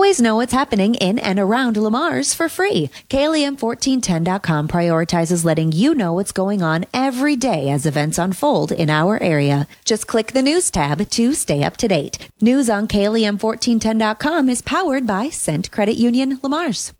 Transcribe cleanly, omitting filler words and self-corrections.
Always know what's happening in and around Lamar's for free. KLEM1410.com prioritizes letting you know what's going on every day as events unfold in our area. Just click the news tab to stay up to date. News on KLEM1410.com is powered by Cent Credit Union Lamar's.